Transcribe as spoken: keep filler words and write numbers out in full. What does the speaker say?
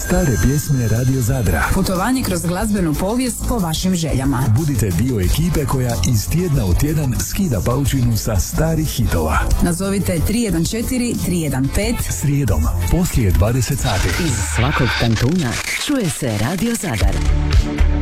Stare pjesme Radio Zadra. Putovanje kroz glazbenu povijest po vašim željama. Budite dio ekipe koja iz tjedna u tjedan skida paučinu sa starih hitova. Nazovite tri jedan četiri tri jedan pet Srijedom, poslije dvadeset sati. Iz svakog kantuna čuje se Radio Zadar.